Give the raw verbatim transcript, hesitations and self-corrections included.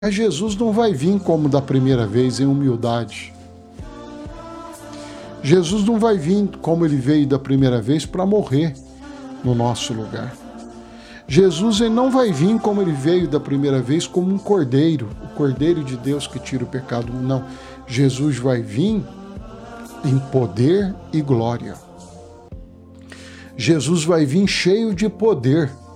Mas Jesus não vai vir como da primeira vez, em humildade. Jesus não vai vir como ele veio da primeira vez para morrer no nosso lugar. Jesus ele não vai vir como ele veio da primeira vez, como um cordeiro, o cordeiro de Deus que tira o pecado. Não. Jesus vai vir em poder e glória. Jesus vai vir cheio de poder.